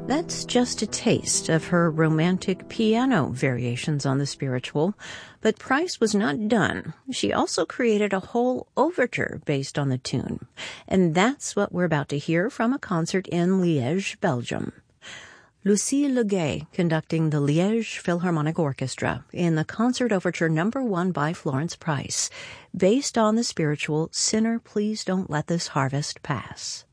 That's just a taste of her romantic piano variations on the spiritual. But Price was not done. She also created a whole overture based on the tune. And that's what we're about to hear from a concert in Liège, Belgium. Lucille Legay conducting the Liège Philharmonic Orchestra in the Concert Overture No. 1 by Florence Price, based on the spiritual Sinner, Please Don't Let This Harvest Pass.